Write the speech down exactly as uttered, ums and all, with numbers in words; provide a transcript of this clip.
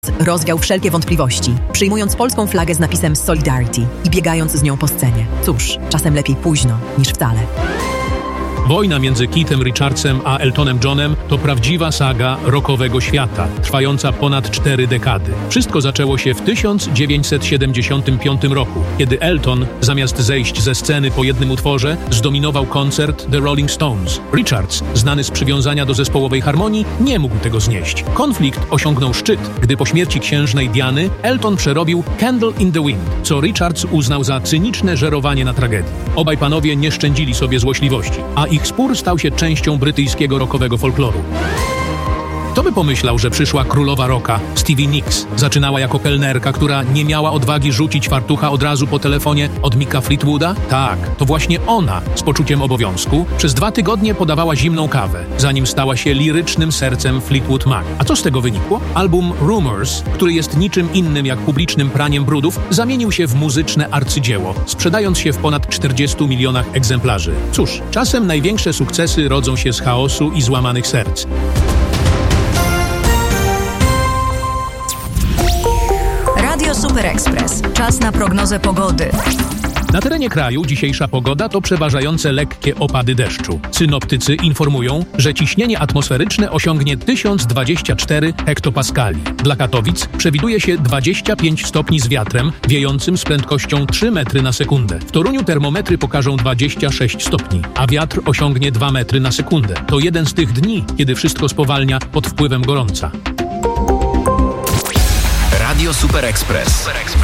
rozwiał wszelkie wątpliwości, przyjmując polską flagę z napisem Solidarity i biegając z nią po scenie. Cóż, czasem lepiej późno niż wcale. Wojna między Keithem Richardsem a Eltonem Johnem to prawdziwa saga rockowego świata, trwająca ponad cztery dekady. Wszystko zaczęło się w tysiąc dziewięćset siedemdziesiątym piątym roku, kiedy Elton, zamiast zejść ze sceny po jednym utworze, zdominował koncert The Rolling Stones. Richards, znany z przywiązania do zespołowej harmonii, nie mógł tego znieść. Konflikt osiągnął szczyt, gdy po śmierci księżnej Diany Elton przerobił Candle in the Wind, co Richards uznał za cyniczne żerowanie na tragedii. Obaj panowie nie szczędzili sobie złośliwości, a ich spór stał się częścią brytyjskiego rockowego folkloru. Kto by pomyślał, że przyszła królowa rocka, Stevie Nicks, zaczynała jako kelnerka, która nie miała odwagi rzucić fartucha od razu po telefonie od Micka Fleetwooda? Tak, to właśnie ona, z poczuciem obowiązku, przez dwa tygodnie podawała zimną kawę, zanim stała się lirycznym sercem Fleetwood Mac. A co z tego wynikło? Album Rumours, który jest niczym innym jak publicznym praniem brudów, zamienił się w muzyczne arcydzieło, sprzedając się w ponad czterdziestu milionach egzemplarzy. Cóż, czasem największe sukcesy rodzą się z chaosu i złamanych serc. Radio Super Express. Czas na prognozę pogody. Na terenie kraju dzisiejsza pogoda to przeważające lekkie opady deszczu. Synoptycy informują, że ciśnienie atmosferyczne osiągnie tysiąc dwadzieścia cztery hektopaskali. Dla Katowic przewiduje się dwadzieścia pięć stopni z wiatrem wiejącym z prędkością trzy metry na sekundę. W Toruniu termometry pokażą dwadzieścia sześć stopni, a wiatr osiągnie dwa metry na sekundę. To jeden z tych dni, kiedy wszystko spowalnia pod wpływem gorąca. Radio Super Express.